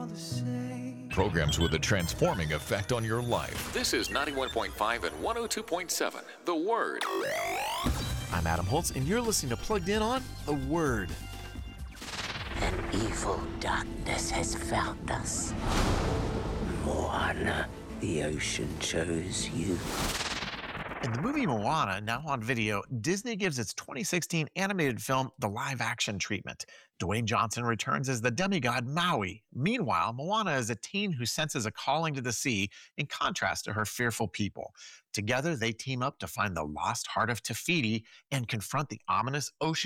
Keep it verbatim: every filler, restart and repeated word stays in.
the same. Programs with a transforming effect on your life. This is ninety-one point five and one oh two point seven, The Word. I'm Adam Holtz, and you're listening to Plugged In on The Word. An evil darkness has found us. Moana, the ocean chose you. In the movie Moana, now on video, Disney gives its twenty sixteen animated film the live-action treatment. Dwayne Johnson returns as the demigod Maui. Meanwhile, Moana is a teen who senses a calling to the sea in contrast to her fearful people. Together, they team up to find the lost heart of Te Fiti and confront the ominous ocean